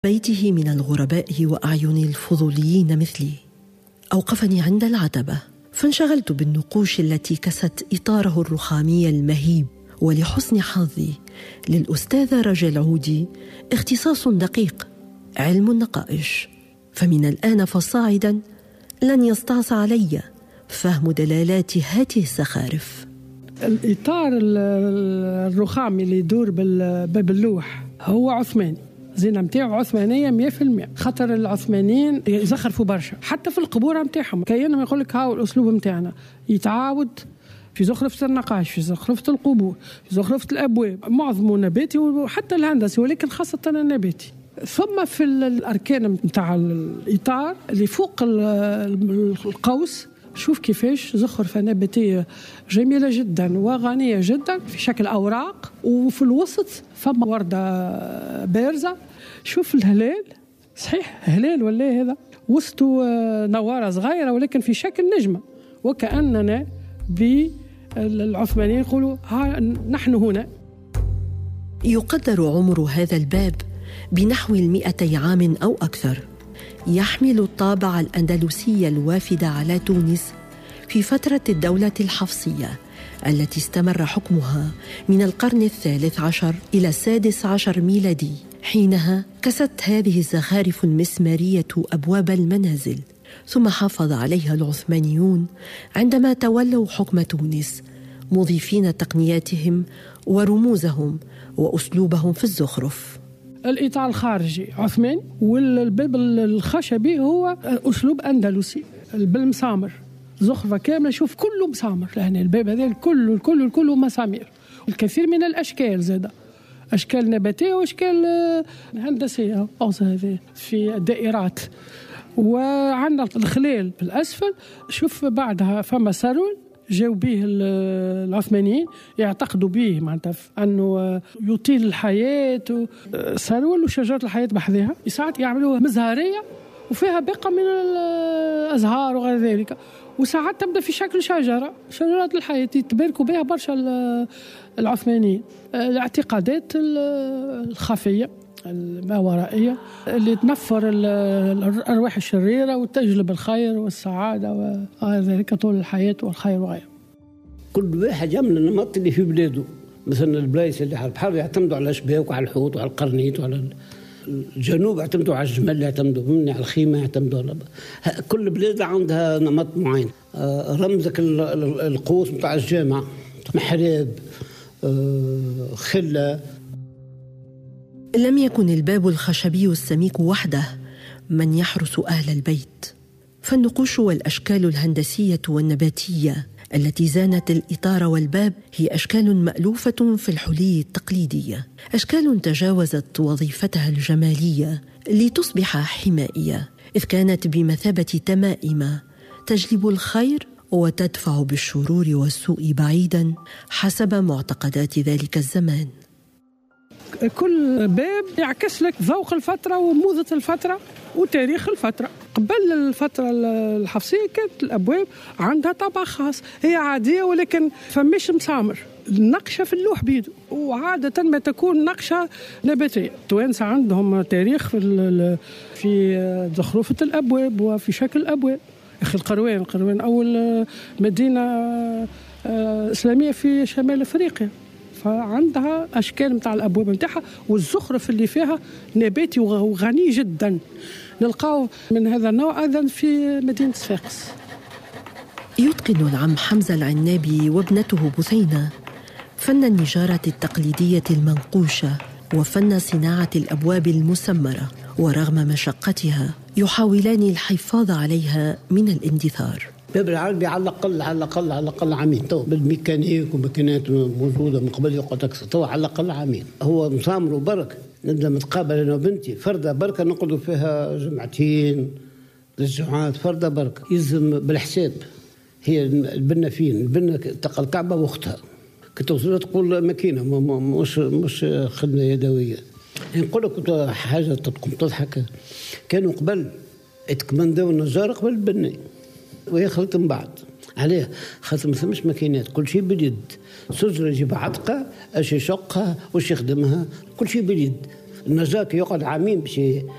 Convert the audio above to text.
بيته من الغرباء وأعين الفضوليين مثلي أوقفني عند العتبة، فانشغلت بالنقوش التي كست إطاره الرخامي المهيب. ولحسن حظي للأستاذة رجاء العودي اختصاص دقيق، علم النقائش، فمن الآن فصاعدا لن يستعصى علي فهم دلالات هذه الزخارف. الإطار الرخامي اللي يدور باب اللوح هو عثماني، زينة متاعه عثمانية 100%، خاطر العثمانيين يزخرفوا برشا حتى في القبورة متاعهم. كأنهم يقول لك هاو الأسلوب متاعنا يتعاود في زخرفة النقاش، في زخرفة القبور، في زخرفة الأبواب، معظمه نباتي وحتى الهندسي، ولكن خاصة النباتي. ثم في الأركان متاع الإطار اللي فوق القوس شوف كيفاش زخرفة نباتية جميلة جدا وغنية جدا في شكل أوراق، وفي الوسط فما وردة بارزة. شوف الهلال، صحيح هلال ولا هذا، وسطه نوارة صغيرة ولكن في شكل نجمة، وكأننا بالعثمانيين يقولوا نحن هنا. يقدر عمر هذا الباب بنحو 200 عام أو أكثر، يحمل الطابع الأندلسي الوافد على تونس في فترة الدولة الحفصية التي استمر حكمها من القرن 13 إلى 16 ميلادي. حينها كست هذه الزخارف المسمارية أبواب المنازل، ثم حافظ عليها العثمانيون عندما تولوا حكم تونس، مضيفين تقنياتهم ورموزهم وأسلوبهم في الزخرف. الإطار الخارجي عثماني، والباب الخشبي هو أسلوب أندلسي بالمسامر، زخرفة كاملة. شوف كله مسامر، يعني الباب هذا كله مسامير، الكثير من الأشكال زادة، أشكال نباتية وأشكال هندسية هذه في الدائرات. وعندنا الخلال في الأسفل، شوف بعدها فما سرول جاو به العثمانيين، يعتقدوا به معناتها أنه يطيل الحياة، سرول وشجرة الحياة بحذها، ساعات يعملوها مزهرية وفيها بقى من الأزهار وغير ذلك، وساعات تبدأ في شكل شجرات الحياة يتباركوا بها برشا العثمانيين. الاعتقادات الخفية الماورائية اللي تنفر الأرواح الشريرة وتجلب الخير والسعادة وغير ذلك طول الحياة والخير وغيره. كل واحد يعمل النمط اللي في بلاده. مثلا البلايص اللي على البحر يعتمدوا على الشباك وعلى الحوت وعلى القرنيط، وعلى الجنوب يعتمدوا على الجمل، يعتمدوا على الخيمة، يعتمدوا على كل بلاد عندها نمط معين. رمزك القوس بتاع الجامعة، محراب، خلة. لم يكن الباب الخشبي السميك وحده من يحرس أهل البيت، فالنقوش والأشكال الهندسية والنباتية التي زانت الإطار والباب هي أشكال مألوفة في الحلي التقليدية، أشكال تجاوزت وظيفتها الجمالية لتصبح حمائية، إذ كانت بمثابة تمائم تجلب الخير وتدفع بالشرور والسوء بعيدا حسب معتقدات ذلك الزمان. كل باب يعكس لك ذوق الفترة وموضة الفترة وتاريخ الفترة. قبل الفترة الحفصية كانت الأبواب عندها طابع خاص، هي عادية ولكن فمش مسامر، النقشة في اللوح بيدو، وعادة ما تكون نقشة نباتية. التوانسة عندهم تاريخ في زخرفة الأبواب وفي شكل الأبواب. أخي القروان أول مدينة إسلامية في شمال أفريقيا، فعندها أشكال متاع الأبواب متاعها، والزخرف اللي فيها نباتي وغني جدا. نلقاو من هذا النوع أيضا في مدينة صفاقس. يتقن العم حمزة العنابي وابنته بثينة فن النجارة التقليدية المنقوشة وفن صناعة الأبواب المسمرة، ورغم مشقتها يحاولان الحفاظ عليها من الاندثار. باب العربي على الأقل عامين تو، بالميكانيك وماكينات موجودة من قبل يقعد أكثر، تو على الأقل عامين. هو مسامر وبرك، نبدأ نتقابل أنا وبنتي فردة بركة نقعدوا فيها جمعتين للجمعات، فردة بركة يلزم بالحساب. هي البنة البنة تقل كعبة واختها، كنت تقول ماكينة مش خدمة يدوية. نقول لك حاجة تقوم تضحك، كانوا قبل يتكمندوا النجار قبل البني وهي خلط من بعد. عليه خاطر ما ثمش ماكينات، كل شيء باليد. سجرة يجيب عتقة، اش يشقها واش يخدمها، كل شيء باليد. النجار يقعد عامين باش